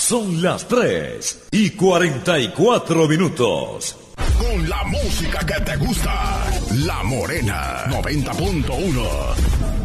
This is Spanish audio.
Son las 3:44. Con la música que te gusta, La Morena 90.1.